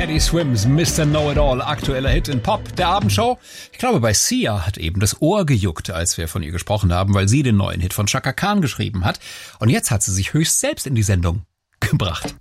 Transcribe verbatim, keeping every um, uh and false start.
Teddy Swims, Mister Know-It-All, aktueller Hit in Pop der Abendshow. Ich glaube, bei Sia hat eben das Ohr gejuckt, als wir von ihr gesprochen haben, weil sie den neuen Hit von Chaka Khan geschrieben hat. Und jetzt hat sie sich höchst selbst in die Sendung gebracht.